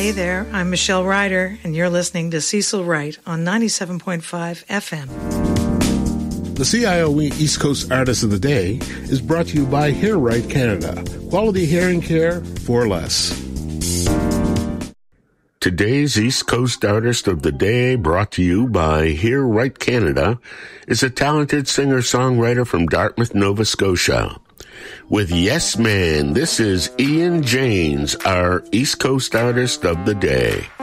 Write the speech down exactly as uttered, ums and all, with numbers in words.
Hey there, I'm Michelle Ryder, and you're listening to Cecil Wright on ninety-seven point five F M. The C I O E East Coast Artist of the Day is brought to you by Hair Right Canada. Quality hearing care for less. Today's East Coast Artist of the Day, brought to you by Hear Right Canada, is a talented singer-songwriter from Dartmouth, Nova Scotia. With Yes Man, this is Ian James, our East Coast Artist of the Day.